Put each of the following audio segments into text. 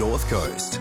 North Coast.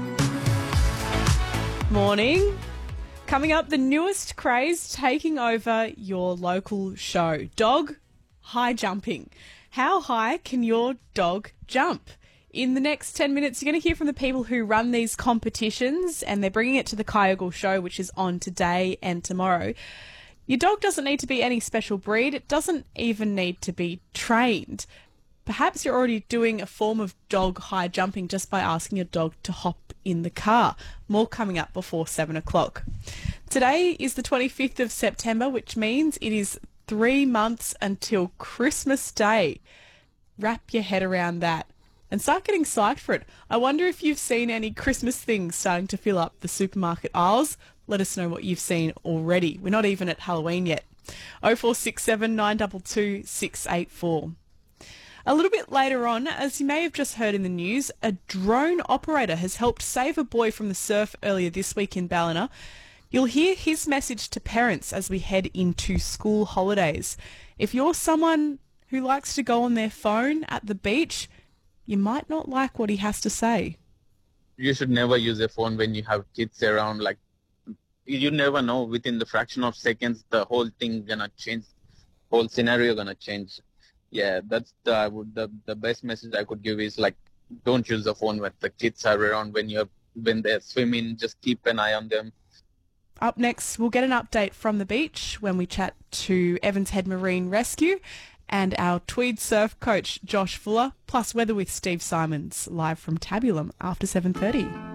Morning. Coming up, the newest craze taking over your local show. Dog high jumping. How high can your dog jump? In the next 10 minutes, you're going to hear from the people who run these competitions, and they're bringing it to the Kyogle show, which is on today and tomorrow. Your dog doesn't need to be any special breed. It doesn't even need to be trained. Perhaps you're already doing a form of dog high jumping just by asking your dog to hop in the car. More coming up before 7 o'clock. Today is the 25th of September, which means it is 3 months until Christmas Day. Wrap your head around that and start getting psyched for it. I wonder if you've seen any Christmas things starting to fill up the supermarket aisles. Let us know what you've seen already. We're not even at Halloween yet. 0467 922 684. A little bit later on, as you may have just heard in the news, a drone operator has helped save a boy from the surf earlier this week in Ballina. You'll hear his message to parents as we head into school holidays. If you're someone who likes to go on their phone at the beach, you might not like what he has to say. You should never use a phone when you have kids around. Like, you never know, within the fraction of seconds, the whole thing gonna change, whole scenario gonna change. Yeah, that's the best message I could give is, like, don't use the phone when the kids are around. When they're swimming, just keep an eye on them. Up next, we'll get an update from the beach when we chat to Evans Head Marine Rescue and our Tweed surf coach Josh Fuller, plus weather with Steve Simons, live from Tabulum after 7:30.